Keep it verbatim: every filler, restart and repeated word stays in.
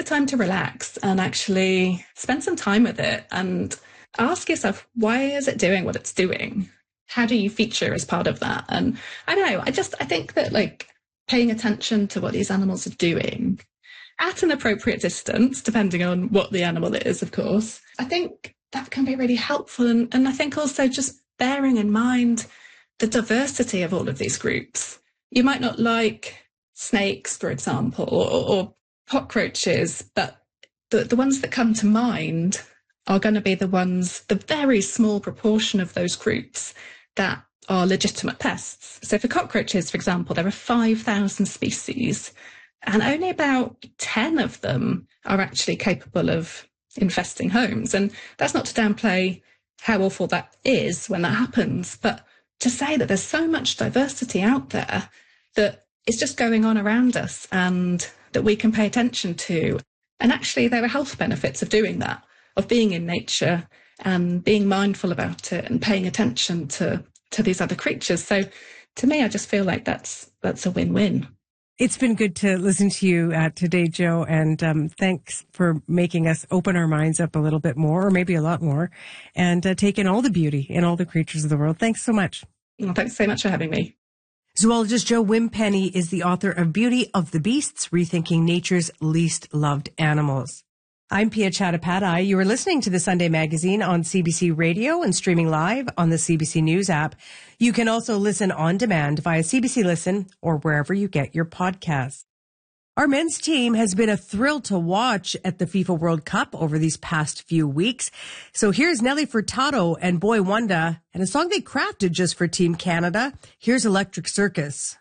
time to relax and actually spend some time with it and ask yourself, why is it doing what it's doing? How do you feature as part of that? And I don't know, I just, I think that like paying attention to what these animals are doing at an appropriate distance, depending on what the animal is, of course, I think that can be really helpful. And, and I think also just bearing in mind the diversity of all of these groups. You might not like snakes, for example, or, or cockroaches, but the, the ones that come to mind are going to be the ones, the very small proportion of those groups that are legitimate pests. So for cockroaches, for example, there are five thousand species, and only about ten of them are actually capable of infesting homes. And that's not to downplay how awful that is when that happens, but to say that there's so much diversity out there that is just going on around us and that we can pay attention to. And actually there are health benefits of doing that, of being in nature and being mindful about it and paying attention to, to these other creatures. So to me, I just feel like that's, that's a win-win. It's been good to listen to you uh, today, Jo, and um, thanks for making us open our minds up a little bit more, or maybe a lot more, and uh, take in all the beauty in all the creatures of the world. Thanks so much. Well, thanks so much for having me. Zoologist Jo Win-Penny is the author of Beauty of the Beasts, Rethinking Nature's Least Loved Animals. I'm Pia Chattopadhyay. You are listening to the Sunday Magazine on C B C Radio and streaming live on the C B C News app. You can also listen on demand via C B C Listen or wherever you get your podcasts. Our men's team has been a thrill to watch at the FIFA World Cup over these past few weeks. So here's Nelly Furtado and Boy Wonder and a song they crafted just for Team Canada. Here's Electric Circus.